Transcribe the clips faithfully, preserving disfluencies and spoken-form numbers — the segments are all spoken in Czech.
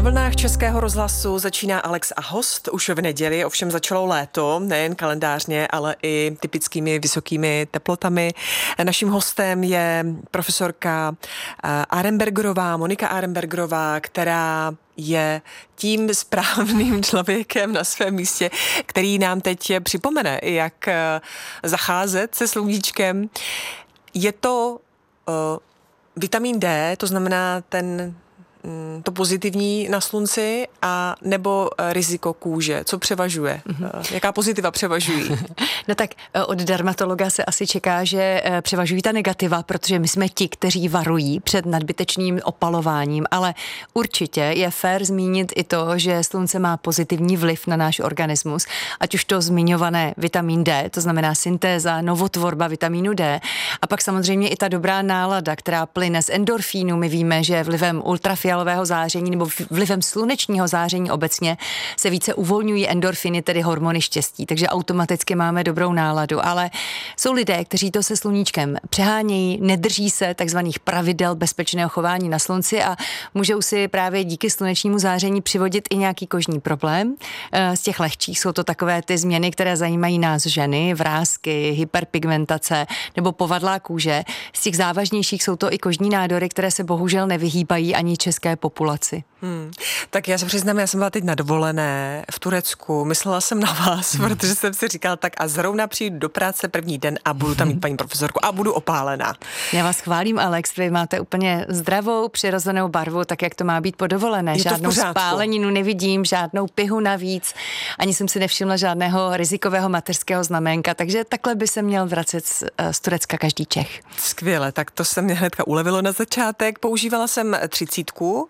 vlnách Českého rozhlasu začíná Alex a host. Už v neděli ovšem začalo léto, nejen kalendářně, ale i typickými vysokými teplotami. Naším hostem je profesorka Arenbergerová, Monika Arenbergerová, která je tím správným člověkem na svém místě, který nám teď připomene, jak zacházet se sluníčkem. Je to uh, vitamin D, to znamená ten to pozitivní na slunci, a nebo riziko kůže? Co převažuje? Mm-hmm. Jaká pozitiva převažují? No tak od dermatologa se asi čeká, že převažují ta negativa, protože my jsme ti, kteří varují před nadbytečným opalováním, ale určitě je fér zmínit i to, že slunce má pozitivní vliv na náš organismus, ať už to zmiňované vitamin D, to znamená syntéza, novotvorba vitamínu D, a pak samozřejmě i ta dobrá nálada, která plyne z endorfínu. My víme, že vlivem ultrafialového záření nebo vlivem slunečního záření obecně se více uvolňují endorfiny, tedy hormony štěstí, takže automaticky máme dobrou náladu, ale jsou lidé, kteří to se sluníčkem přehánějí, nedrží se takzvaných pravidel bezpečného chování na slunci a můžou si právě díky slunečnímu záření přivodit i nějaký kožní problém. Z těch lehčích jsou to takové ty změny, které zajímají nás ženy, vrásky, hyperpigmentace nebo povadlá kůže. Z těch závažnějších jsou to i kožní nádory, které se bohužel nevyhýbají ani české populaci. Hmm. Tak já se přiznám, já jsem byla teď na dovolené v Turecku. Myslela jsem na vás, hmm. protože jsem si říkala, tak a zrovna přijdu do práce první den a budu tam mít paní profesorku a budu opálená. Já vás chválím, Alex, vy máte úplně zdravou, přirozenou barvu, tak jak to má být po dovolené. Žádnou spáleninu nevidím, žádnou pihu navíc, ani jsem si nevšimla žádného rizikového mateřského znaménka, takže takhle by se měl vracet z, z Turecka každý Čech. Skvěle, tak to se mě hnedka ulevilo na začátek. Používala jsem třicítku,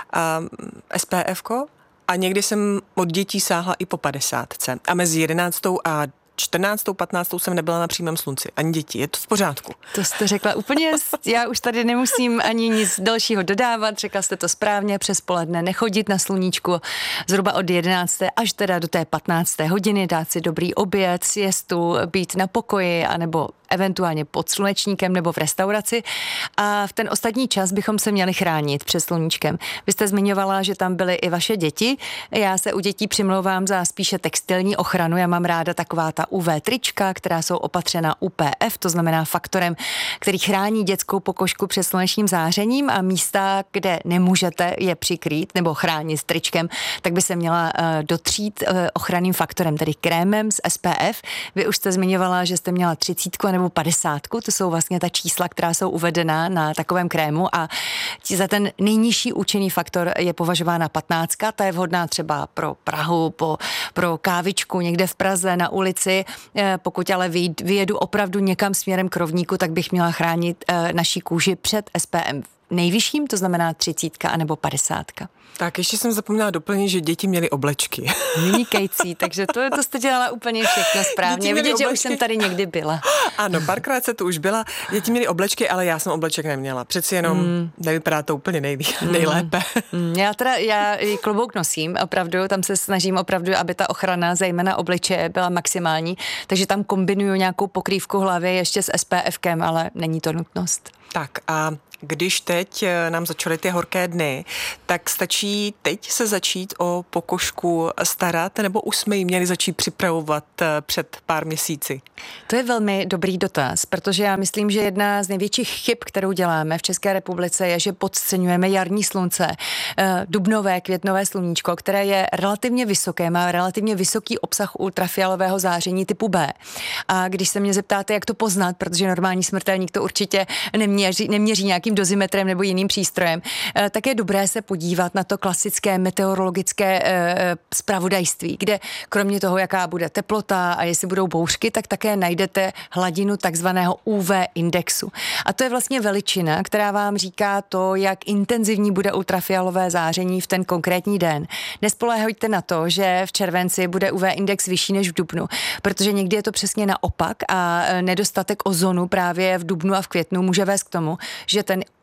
S P F ko, a někdy jsem od dětí sáhla i po padesátce. A mezi jedenáctou a čtrnáctou, patnáctou jsem nebyla na přímém slunci. Ani děti. Je to v pořádku? To jste řekla úplně, já už tady nemusím ani nic dalšího dodávat. Řekla jste to správně, přes poledne nechodit na sluníčku, zhruba od jedenácté až teda do té patnácté hodiny, dát si dobrý oběd, siestu, být na pokoji, anebo eventuálně pod slunečníkem nebo v restauraci, a v ten ostatní čas bychom se měli chránit před sluníčkem. Vy jste zmiňovala, že tam byly i vaše děti. Já se u dětí přimlouvám za spíše textilní ochranu. Já mám ráda taková ta U V trička, která jsou opatřena U P F, to znamená faktorem, který chrání dětskou pokožku před slunečním zářením, a místa, kde nemůžete je přikrýt nebo chránit tričkem, tak by se měla uh, dotřít uh, ochranným faktorem, tedy krémem z S P F. Vy už jste zmiňovala, že jste měla třicítku nebo padesátku, to jsou vlastně ta čísla, která jsou uvedená na takovém krému, a za ten nejnižší účinný faktor je považována patnáctka, ta je vhodná třeba pro Prahu, po, pro kávičku někde v Praze na ulici. Pokud ale vyjedu opravdu někam směrem k rovníku, tak bych měla chránit naší kůži před S P F nejvyšším, to znamená třicítka anebo padesátka. Tak ještě jsem zapomněla doplnit, že děti měly oblečky. Vynikající, takže to, to jste dělala úplně všechno správně. Vidět, že už jsem tady někdy byla. Ano, párkrát se tu už byla. Děti měly oblečky, ale já jsem obleček neměla. Přeci jenom mm. nevypadá to úplně nejlí, nejlépe. Mm. Já teda, já klobouk nosím, opravdu, tam se snažím opravdu, aby ta ochrana, zejména obličeje, byla maximální, takže tam kombinuju nějakou pokrývku hlavy ještě s S P F kem, ale není to nutnost. Tak a když teď nám začaly ty horké dny, tak stačí teď se začít o pokožku starat, nebo už jsme ji měli začít připravovat před pár měsíci? To je velmi dobrý dotaz, protože já myslím, že jedna z největších chyb, kterou děláme v České republice, je, že podceňujeme jarní slunce, dubnové, květnové sluníčko, které je relativně vysoké, má relativně vysoký obsah ultrafialového záření typu B. A když se mě zeptáte, jak to poznat, protože normální smrtelník to určitě neměří, neměří nějakým dozimetrem nebo jiným přístrojem, tak je dobré se podívat na to klasické meteorologické zpravodajství, kde kromě toho, jaká bude teplota a jestli budou bouřky, tak také najdete hladinu takzvaného U V indexu. A to je vlastně veličina, která vám říká to, jak intenzivní bude ultrafialové záření v ten konkrétní den. Nespoléhejte na to, že v červenci bude U V index vyšší než v dubnu, protože někdy je to přesně naopak a nedostatek ozonu právě v dubnu a v květnu může vést k tomu, že ten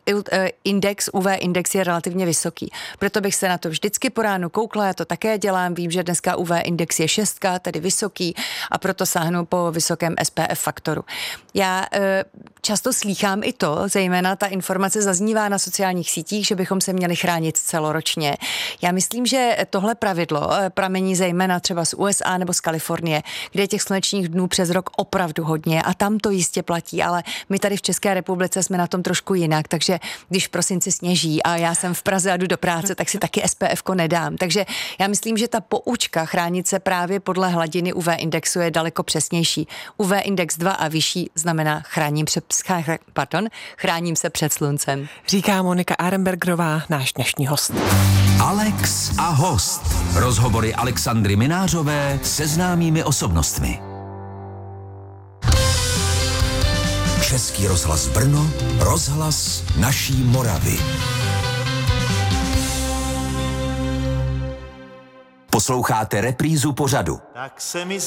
index, U V index je relativně vysoký. Proto bych se na to vždycky po ránu koukla, já to také dělám, vím, že dneska U V index je šestka, tedy vysoký, a proto sáhnu po vysokém S P F faktoru. Já e, často slýchám i to, zejména ta informace zaznívá na sociálních sítích, že bychom se měli chránit celoročně. Já myslím, že tohle pravidlo pramení zejména třeba z U S A nebo z Kalifornie, kde je těch slunečních dnů přes rok opravdu hodně a tam to jistě platí, ale my tady v České republice jsme na tom trošku jinak, takže když v prosinci sněží a já jsem v Praze a jdu do práce, tak si taky S P F ko nedám. Takže já myslím, že ta poučka chránit se právě podle hladiny U V indexu je daleko přesnější. U V index dva a vyšší znamená chráním se, pardon, chráním se před sluncem. Říká Monika Arenbergerová, náš dnešní host. Alex a host. Rozhovory Alexandry Minářové se známými osobnostmi. Český rozhlas Brno, rozhlas naší Moravy. Posloucháte reprízu pořadu. Tak se mi